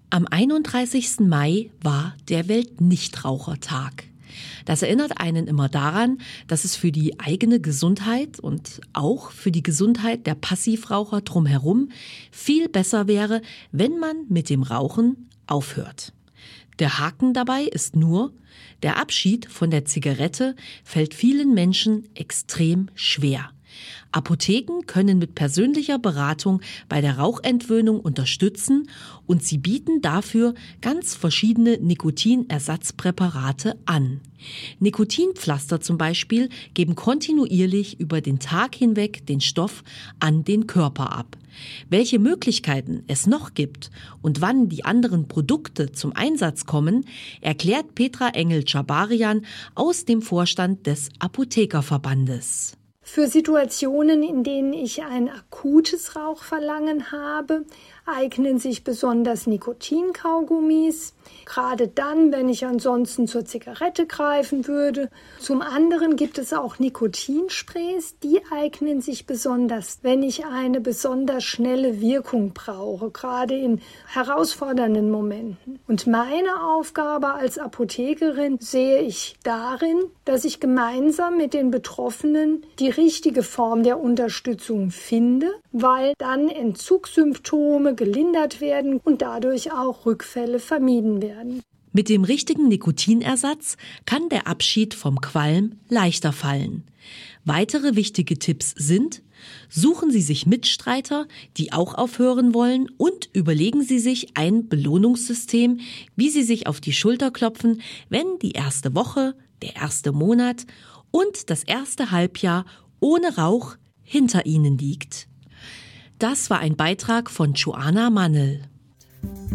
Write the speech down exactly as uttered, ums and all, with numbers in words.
Am einunddreißigsten Mai war der Weltnichtrauchertag. Das erinnert einen immer daran, dass es für die eigene Gesundheit und auch für die Gesundheit der Passivraucher drumherum viel besser wäre, wenn man mit dem Rauchen aufhört. Der Haken dabei ist nur, der Abschied von der Zigarette fällt vielen Menschen extrem schwer. Apotheken können mit persönlicher Beratung bei der Rauchentwöhnung unterstützen und sie bieten dafür ganz verschiedene Nikotinersatzpräparate an. Nikotinpflaster zum Beispiel geben kontinuierlich über den Tag hinweg den Stoff an den Körper ab. Welche Möglichkeiten es noch gibt und wann die anderen Produkte zum Einsatz kommen, erklärt Petra Engel-Chabarian aus dem Vorstand des Apothekerverbandes. Für Situationen, in denen ich ein akutes Rauchverlangen habe, eignen sich besonders Nikotinkaugummis, gerade dann, wenn ich ansonsten zur Zigarette greifen würde. Zum anderen gibt es auch Nikotinsprays, die eignen sich besonders, wenn ich eine besonders schnelle Wirkung brauche, gerade in herausfordernden Momenten. Und meine Aufgabe als Apothekerin sehe ich darin, dass ich gemeinsam mit den Betroffenen die richtige Form der Unterstützung finde, weil dann Entzugssymptome gelindert werden und dadurch auch Rückfälle vermieden werden. Mit dem richtigen Nikotinersatz kann der Abschied vom Qualm leichter fallen. Weitere wichtige Tipps sind: Suchen Sie sich Mitstreiter, die auch aufhören wollen, und überlegen Sie sich ein Belohnungssystem, wie Sie sich auf die Schulter klopfen, wenn die erste Woche, der erste Monat und das erste Halbjahr ohne Rauch hinter Ihnen liegt. Das war ein Beitrag von Joanna Mannel.